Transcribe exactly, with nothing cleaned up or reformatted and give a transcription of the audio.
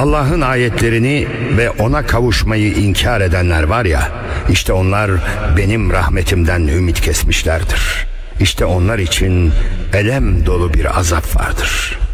Allah'ın ayetlerini ve ona kavuşmayı inkar edenler var ya, işte onlar benim rahmetimden ümit kesmişlerdir. İşte onlar için elem dolu bir azap vardır.